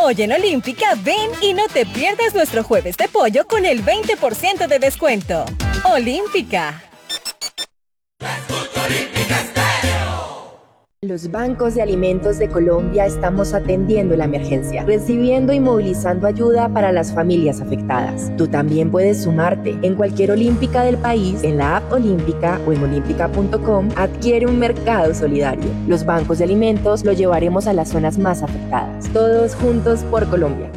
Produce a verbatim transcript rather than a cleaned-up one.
Hoy en Olímpica, ven y no te pierdas nuestro jueves de pollo con el veinte por ciento de descuento. Olímpica. Los bancos de alimentos de Colombia estamos atendiendo la emergencia, recibiendo y movilizando ayuda para las familias afectadas. Tú también puedes sumarte. En cualquier Olímpica del país, en la app Olímpica o en olímpica punto com, adquiere un mercado solidario. Los bancos de alimentos lo llevaremos a las zonas más afectadas. Todos juntos por Colombia.